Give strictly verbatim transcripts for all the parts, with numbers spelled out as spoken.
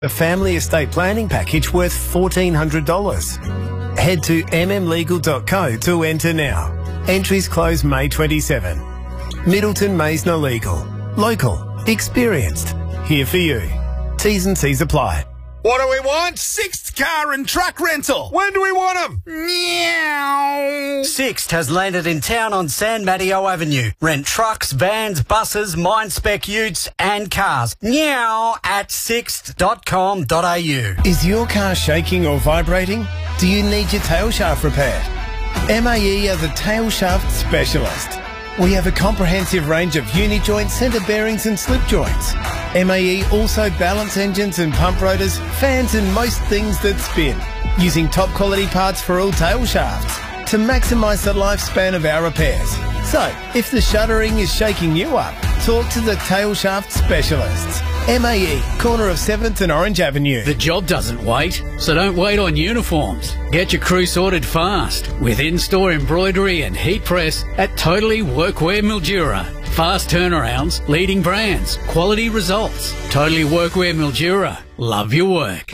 A family estate planning package worth fourteen hundred dollars. Head to m m legal dot co to enter now. Entries close May twenty-seventh. Middleton Maisner Legal. Local. Experienced. Here for you. T's and C's apply. What do we want? Sixt Car and Truck Rental. When do we want them? Meow. Sixt has landed in town on San Mateo Avenue. Rent trucks, vans, buses, mine-spec utes and cars. Meow at sixt dot com dot a u. Is your car shaking or vibrating? Do you need your tail shaft repaired? M A E are the tail shaft specialist. We have a comprehensive range of uni-joint, centre bearings and slip joints. M A E also balance engines and pump rotors, fans and most things that spin, using top quality parts for all tail shafts to maximise the lifespan of our repairs. So, if the shuttering is shaking you up, talk to the tail shaft specialists. M A E, corner of seventh and Orange Avenue. The job doesn't wait, so don't wait on uniforms. Get your crew sorted fast with in-store embroidery and heat press at Totally Workwear Mildura. Fast turnarounds, leading brands, quality results. Totally Workwear Mildura. Love your work.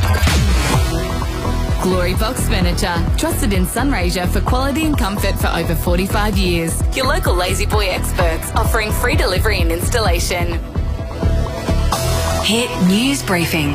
Glory Box Furniture, trusted in Sunraysia for quality and comfort for over forty-five years. Your local Lazy Boy experts offering free delivery and installation. Hit News Briefing.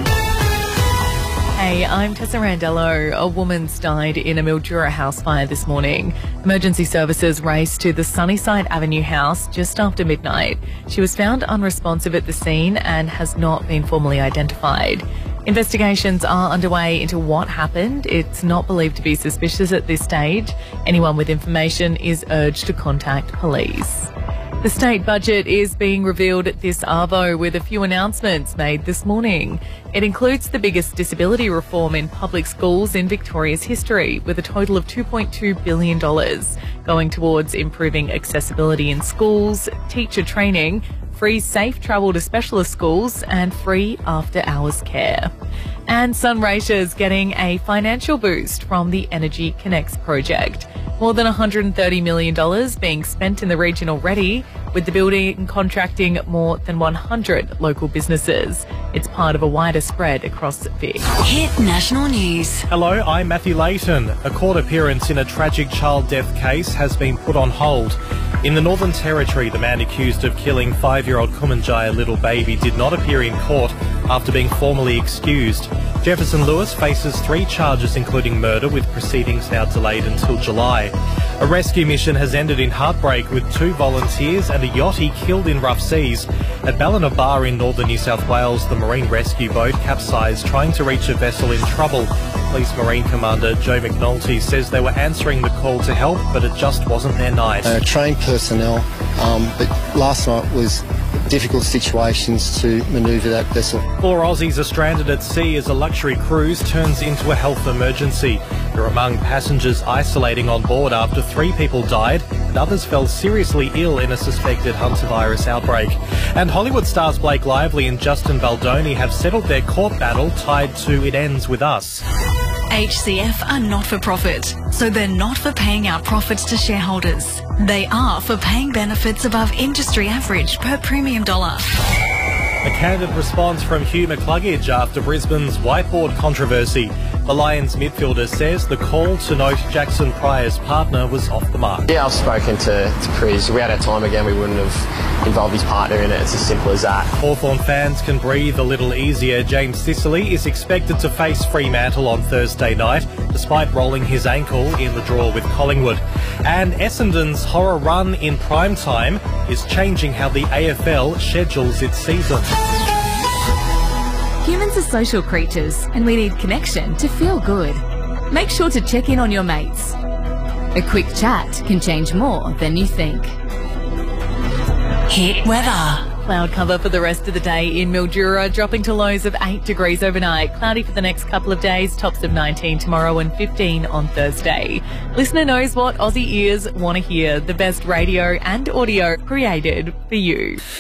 Hey, I'm Tessa Randello. A woman's died in a Mildura house fire this morning. Emergency services raced to the Sunnyside Avenue house just after midnight. She was found unresponsive at the scene and has not been formally identified. Investigations are underway into what happened. It's not believed to be suspicious at this stage. Anyone with information is urged to contact police. The state budget is being revealed at this Arvo with a few announcements made this morning. It includes the biggest disability reform in public schools in Victoria's history, with a total of two point two billion dollars going towards improving accessibility in schools, teacher training, free safe travel to specialist schools and free after-hours care. And Sunraysia's getting a financial boost from the Energy Connects project. More than one hundred thirty million dollars being spent in the region already, with the building contracting more than one hundred local businesses. It's part of a wider spread across Vic. Hit National News. Hello, I'm Matthew Layton. A court appearance in a tragic child death case has been put on hold. In the Northern Territory, the man accused of killing five-year-old Kumanjaya little baby did not appear in court after being formally excused. Jefferson Lewis faces three charges including murder, with proceedings now delayed until July. A rescue mission has ended in heartbreak, with two volunteers and a yachty killed in rough seas. At Ballina Bar in northern New South Wales, the marine rescue boat capsized trying to reach a vessel in trouble. Police Marine Commander Joe McNulty says they were answering the call to help, but it just wasn't their night. Uh, trained personnel, um, but last night was difficult situations to manoeuvre that vessel. Four Aussies are stranded at sea as a luxury cruise turns into a health emergency. They're among passengers isolating on board after three people died and others fell seriously ill in a suspected hantavirus outbreak. And Hollywood stars Blake Lively and Justin Baldoni have settled their court battle tied to It Ends With Us. H C F are not for profit, so they're not for paying out profits to shareholders. They are for paying benefits above industry average per premium dollar. A candid response from Hugh McCluggage after Brisbane's whiteboard controversy. The Lions midfielder says the call to note Jackson Pryor's partner was off the mark. Yeah, I've spoken to, to Chris. If we had our time again, we wouldn't have involved his partner in it. It's as simple as that. Hawthorn fans can breathe a little easier. James Sicily is expected to face Fremantle on Thursday night, despite rolling his ankle in the draw with Collingwood. And Essendon's horror run in prime time is changing how the A F L schedules its season. Humans are social creatures and we need connection to feel good. Make sure to check in on your mates. A quick chat can change more than you think. Hit weather. Cloud cover for the rest of the day in Mildura, dropping to lows of eight degrees overnight. Cloudy for the next couple of days, tops of nineteen tomorrow and fifteen on Thursday. Listener knows what Aussie ears want to hear. The best radio and audio created for you.